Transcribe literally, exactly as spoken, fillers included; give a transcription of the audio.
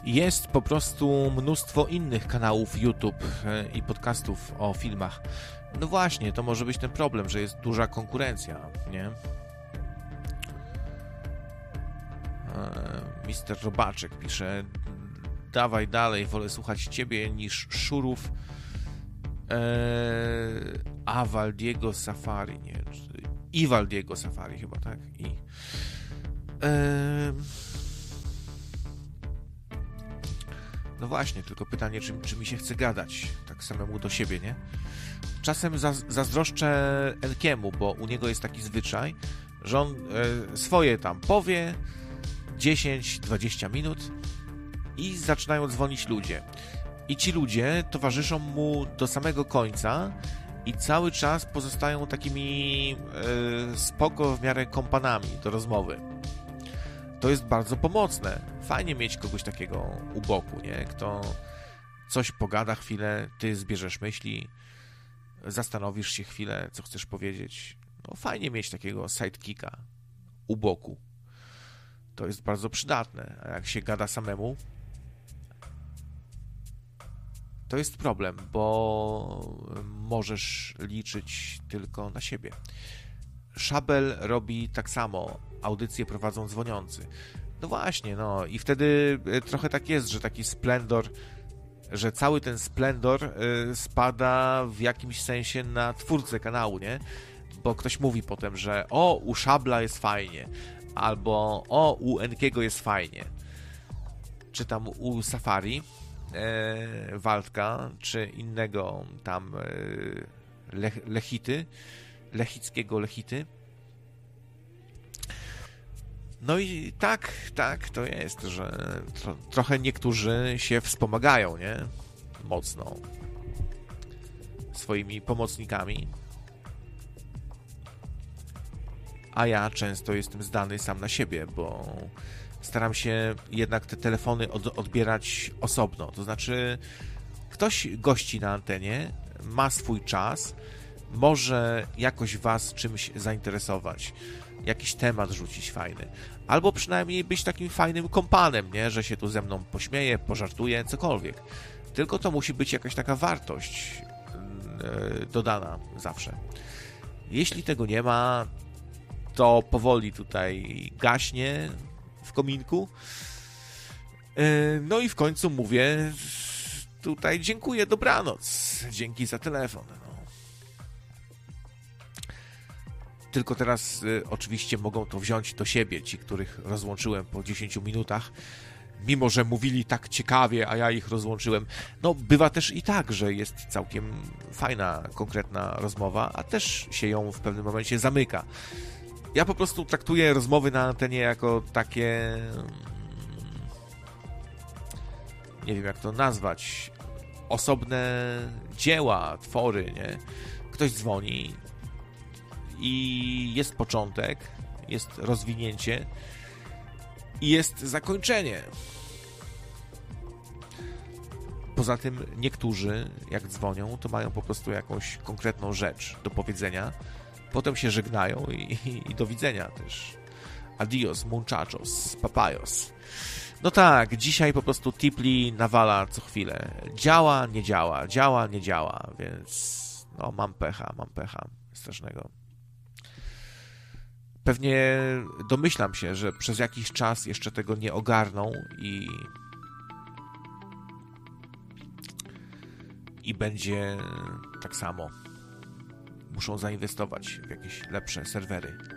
Jest po prostu mnóstwo innych kanałów YouTube i podcastów o filmach. No właśnie, to może być ten problem, że jest duża konkurencja, nie? mister Robaczek pisze: dawaj dalej, wolę słuchać ciebie niż szurów. Eee, a Valdiego Safari, nie, i Valdiego Safari chyba, tak? I eee, no właśnie, tylko pytanie, czy, czy mi się chce gadać tak samemu do siebie, nie? Czasem za, zazdroszczę Enkiemu, bo u niego jest taki zwyczaj, że on e, swoje tam powie dziesięć dwadzieścia minut i zaczynają dzwonić ludzie. I ci ludzie towarzyszą mu do samego końca i cały czas pozostają takimi e, spoko w miarę kompanami do rozmowy. To jest bardzo pomocne. Fajnie mieć kogoś takiego u boku, nie? Kto coś pogada chwilę, ty zbierzesz myśli, zastanowisz się chwilę, co chcesz powiedzieć. No fajnie mieć takiego sidekicka u boku. To jest bardzo przydatne. A jak się gada samemu, to jest problem, bo możesz liczyć tylko na siebie. Szabel robi tak samo. Audycje prowadzą dzwoniący. No właśnie, no i wtedy trochę tak jest, że taki splendor, że cały ten splendor spada w jakimś sensie na twórcę kanału, nie? Bo ktoś mówi potem, że o, u Szabla jest fajnie, albo o, u Enkiego jest fajnie, czy tam u Safari, e, Waldka, czy innego tam e, Le, Lechity, Lechickiego Lechity. No i tak, tak to jest, że tro, trochę niektórzy się wspomagają, nie? Mocno swoimi pomocnikami. A ja często jestem zdany sam na siebie, bo staram się jednak te telefony od, odbierać osobno. To znaczy, ktoś gości na antenie, ma swój czas, może jakoś was czymś zainteresować, jakiś temat rzucić fajny, albo przynajmniej być takim fajnym kompanem, nie? Że się tu ze mną pośmieje, pożartuje, cokolwiek. Tylko to musi być jakaś taka wartość yy, dodana zawsze. Jeśli tego nie ma, to powoli tutaj gaśnie w kominku. Yy, no i w końcu mówię tutaj dziękuję, dobranoc, dzięki za telefon. Tylko teraz y, oczywiście mogą to wziąć do siebie ci, których rozłączyłem po dziesięciu minutach, mimo że mówili tak ciekawie, a ja ich rozłączyłem. No, bywa też i tak, że jest całkiem fajna, konkretna rozmowa, a też się ją w pewnym momencie zamyka. Ja po prostu traktuję rozmowy na antenie jako takie... nie wiem, jak to nazwać. Osobne dzieła, twory, nie? Ktoś dzwoni i jest początek, jest rozwinięcie i jest zakończenie. Poza tym niektórzy, jak dzwonią, to mają po prostu jakąś konkretną rzecz do powiedzenia, potem się żegnają i, i, i do widzenia też. Adios, muchachos, papayos. No tak, dzisiaj po prostu Tipli nawala co chwilę. Działa, nie działa, działa, nie działa, więc no mam pecha, mam pecha strasznego. Pewnie domyślam się, że przez jakiś czas jeszcze tego nie ogarną i i będzie tak samo. Muszą zainwestować w jakieś lepsze serwery.